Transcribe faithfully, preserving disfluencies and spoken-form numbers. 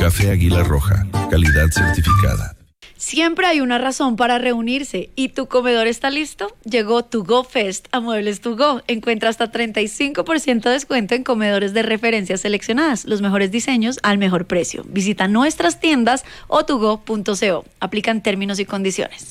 Café Águila Roja, calidad certificada. Siempre hay una razón para reunirse. ¿Y tu comedor está listo? Llegó To Go Fest a Muebles To Go. Encuentra hasta treinta y cinco por ciento de descuento en comedores de referencia seleccionadas. Los mejores diseños al mejor precio. Visita nuestras tiendas o togo punto co. Aplican términos y condiciones.